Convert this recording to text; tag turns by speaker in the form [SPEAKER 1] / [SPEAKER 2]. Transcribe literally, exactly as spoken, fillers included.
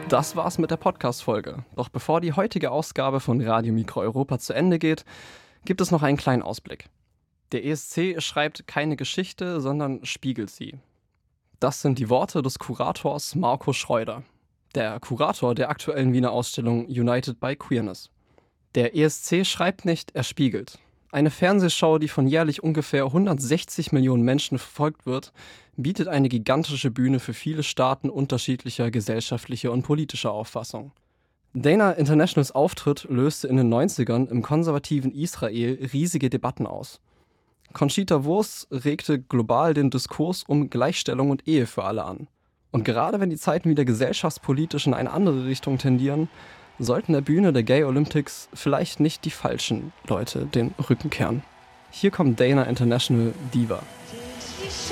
[SPEAKER 1] Das war's mit der Podcast-Folge. Doch bevor die heutige Ausgabe von Radio Mikro Europa zu Ende geht, gibt es noch einen kleinen Ausblick. Der E S C schreibt keine Geschichte, sondern spiegelt sie. Das sind die Worte des Kurators Marco Schreuder, der Kurator der aktuellen Wiener Ausstellung United by Queerness. Der E S C schreibt nicht, er spiegelt. Eine Fernsehshow, die von jährlich ungefähr hundertsechzig Millionen Menschen verfolgt wird, bietet eine gigantische Bühne für viele Staaten unterschiedlicher gesellschaftlicher und politischer Auffassung. Dana Internationals Auftritt löste in den neunzigern im konservativen Israel riesige Debatten aus. Conchita Wurst regte global den Diskurs um Gleichstellung und Ehe für alle an. Und gerade wenn die Zeiten wieder gesellschaftspolitisch in eine andere Richtung tendieren, sollten der Bühne der Gay Olympics vielleicht nicht die falschen Leute den Rücken kehren. Hier kommt Dana International Diva.